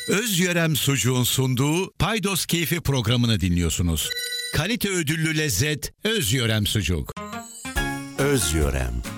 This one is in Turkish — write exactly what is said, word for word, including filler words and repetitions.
Özyörem Sucuğun sunduğu Paydos Keyfi programını dinliyorsunuz. Kalite ödüllü lezzet Özyörem Sucuk. Özyörem.